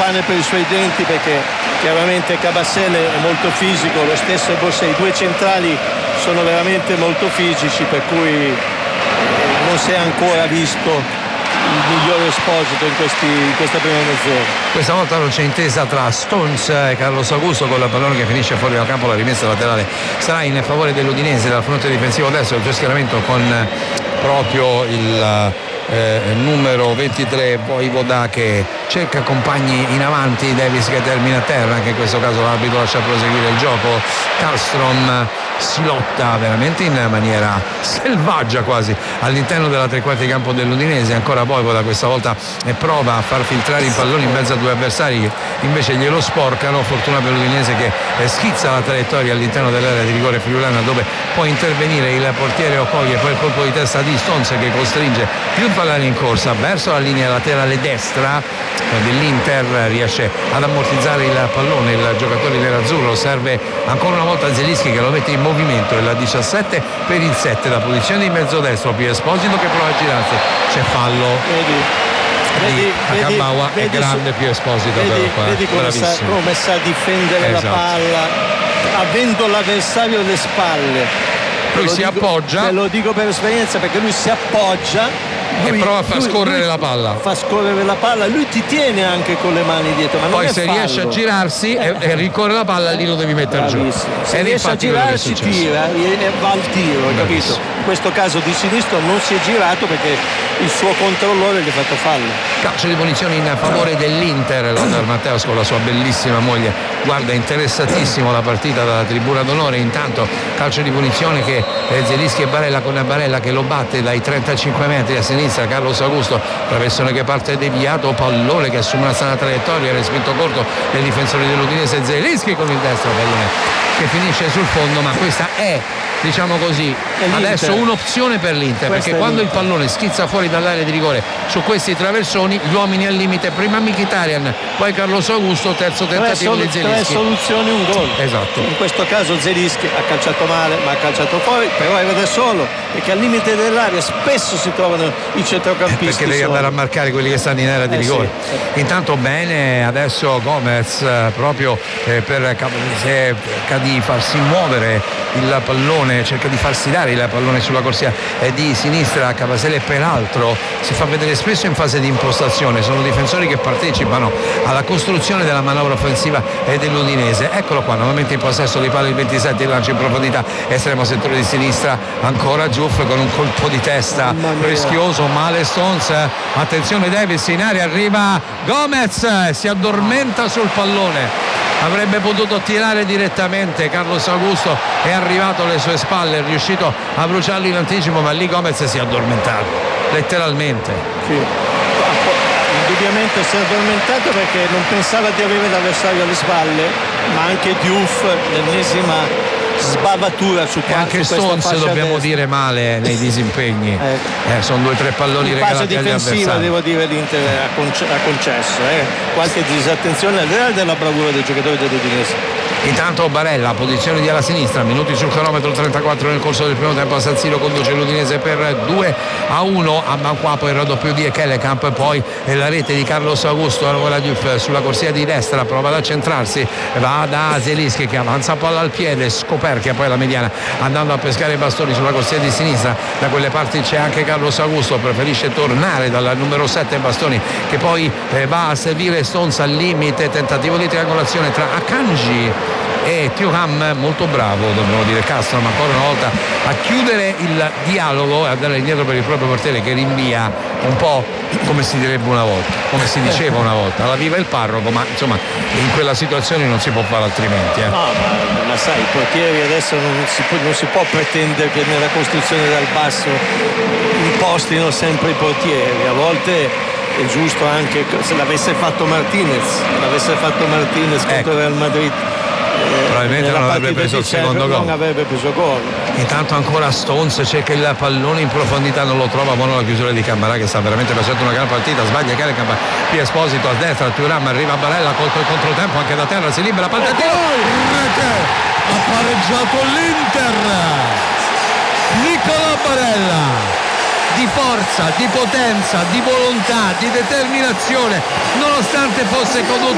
pane per i suoi denti, perché chiaramente Kabasele è molto fisico, lo stesso Borsellino, i due centrali sono veramente molto fisici, per cui non si è ancora visto il migliore Esposito in questa prima mezz'ora. Questa volta non c'è intesa tra Stones e Carlos Augusto, con la pallone che finisce fuori dal campo. La rimessa laterale sarà in favore dell'Udinese dal fronte difensivo destro. Il schieramento con proprio il numero 23 Voivoda che cerca compagni in avanti, Davis che termina a terra, anche in questo caso l'arbitro lascia proseguire il gioco. Karlström si lotta veramente in maniera selvaggia quasi all'interno della tre quarti di campo dell'Udinese. Ancora Voivoda questa volta prova a far filtrare il pallone in mezzo a due avversari che invece glielo sporcano. Fortuna per l'Udinese che schizza la traiettoria all'interno dell'area di rigore friulana, dove può intervenire il portiere Okoye. Poi il colpo di testa di Stones che costringe il pallone in corsa verso la linea laterale destra dell'Inter, riesce ad ammortizzare il pallone il giocatore nerazzurro. Serve ancora una volta Zelinski che lo mette in movimento, il 17 per il 7, la posizione di mezzo destro, Pio Esposito che prova a girarsi, c'è fallo di Akabawa, è grande Pio Esposito, vedi come sa difendere la palla avendo l'avversario alle spalle. Lui si appoggia, te lo dico per esperienza, perché lui si appoggia e prova a far scorrere la palla. Fa scorrere la palla, lui ti tiene anche con le mani dietro, ma poi non se fallo. Riesce a girarsi e ricorre la palla, lì lo devi mettere giù. Se riesce a girarsi tira e va al tiro, capito? In questo caso di sinistro non si è girato perché il suo controllore gli ha fatto fallo. Calcio di punizione in favore dell'Inter. Lothar Matthäus con la sua bellissima moglie guarda interessatissimo la partita dalla tribuna d'onore. Intanto calcio di punizione che Zelinski e Barella, con Barella che lo batte dai 35 metri a sinistra. Carlos Augusto, traversone che parte deviato, pallone che assume una sana traiettoria, respinto corto dei difensori dell'Udinese. Zelinski con il destro, pallone che finisce sul fondo, ma questa è, diciamo così, adesso un'opzione per l'Inter, perché quando il pallone schizza fuori dall'area di rigore su questi traversoni, gli uomini al limite, prima Mkhitaryan, poi Carlos Augusto, terzo tentativo di Zelinski. Tre soluzioni, un gol. Esatto. In questo caso Zelinski ha calciato male, ma ha calciato fuori, però era da solo, perché al limite dell'area spesso si trovano i centrocampisti. Perché devi andare a marcare quelli che stanno in area di rigore. Sì. Intanto bene adesso Gomez proprio per di farsi muovere il pallone, cerca di farsi dare il pallone sulla corsia di sinistra. Kabasele peraltro si fa vedere spesso in fase di impostazione, sono difensori che partecipano alla costruzione della manovra offensiva dell'Udinese. Eccolo qua, nuovamente in possesso di palla il 27, il lancio in profondità, estremo settore di sinistra, ancora Giuff con un colpo di testa rischioso, male Stones, attenzione Davis in aria, arriva Gomez, si addormenta sul pallone. Avrebbe potuto tirare direttamente, Carlos Augusto è arrivato alle sue spalle, è riuscito a bruciarlo in anticipo, ma lì Gomez si è addormentato, letteralmente. Sì. Indubbiamente si è addormentato perché non pensava di avere l'avversario alle spalle, ma anche Diouf, l'ennesima sbavatura su e anche Stones dobbiamo dire male nei disimpegni. Sono 2 o 3 palloni regalati agli avversari. Devo dire l'Inter ha concesso qualche disattenzione al di là della bravura dei giocatori dell'Udinese. Intanto Barella, posizione di alla sinistra, minuti sul cronometro, 34 nel corso del primo tempo. A San Siro conduce l'Udinese per 2-1. A Manqua poi il raddoppio di Ekelekamp, poi la rete di Carlos Augusto. Allora Diouf sulla corsia di destra prova ad accentrarsi, va da Zelinski che avanza palla al piede, scoperchia poi la mediana andando a pescare i bastoni sulla corsia di sinistra. Da quelle parti c'è anche Carlos Augusto, preferisce tornare dal numero 7 Bastoni che poi va a servire Stones al limite, tentativo di triangolazione tra Akanji e Thuram, molto bravo dobbiamo dire Castro, ma ancora una volta a chiudere il dialogo e a dare indietro per il proprio portiere che rinvia un po' come si direbbe una volta, come si diceva una volta, alla viva il parroco, ma insomma in quella situazione non si può fare altrimenti. No, ma sai, i portieri adesso non si può pretendere che nella costruzione dal basso impostino sempre i portieri, a volte è giusto anche se l'avesse fatto Martinez contro il Real Madrid. Probabilmente non avrebbe preso il secondo gol. Non avrebbe preso gol. Intanto ancora Stones cerca il pallone in profondità, non lo trova, buona la chiusura di Cammarà che sta veramente facendo una gran partita, sbaglia Ekelekamp, Pio Esposito a destra, Thuram, arriva Barella colto il controtempo anche da terra, si libera, palla tiro, ha pareggiato l'Inter. Nicolò Barella, di forza, di potenza, di volontà, di determinazione, nonostante fosse